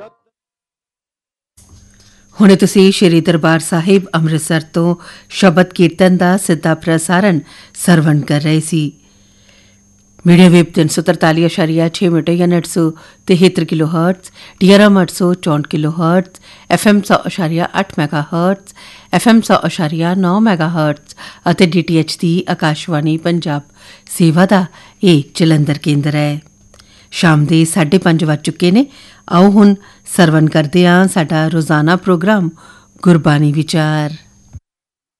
ਹੁਣੇ ਤੁਸੀਂ ਸ਼੍ਰੀ ਦਰਬਾਰ ਸਾਹਿਬ ਅੰਮ੍ਰਿਤਸਰ ਤੋਂ ਸ਼ਬਦ ਕੀਰਤਨ ਦਾ ਸਿੱਧਾ ਪ੍ਰਸਾਰਣ ਸਰਵਣ ਕਰ ਰਹੇ ਸੀ। ਮੀਡੀਅਮ ਵੇਵ 343.6 ਮੀਟਰ ਜਾਂ 973 kilo hertz, DRM 864 kilo hertz, FM 100.8 mega hertz, FM 100.9 mega hertz ਅਤੇ DTH ਦੀ ਆਕਾਸ਼ਵਾਣੀ ਪੰਜਾਬ ਸੇਵਾ ਦਾ ਇਹ ਜਲੰਧਰ ਕੇਂਦਰ ਹੈ। ਸ਼ਾਮ ਦੇ 5:30 ਵੱਜ ਚੁੱਕੇ ਨੇ। ਆਓ ਹੁਣ ਸਰਵਣ ਕਰਦੇ ਹਾਂ ਸਾਡਾ ਰੋਜ਼ਾਨਾ ਪ੍ਰੋਗਰਾਮ ਗੁਰਬਾਣੀ ਵਿਚਾਰ।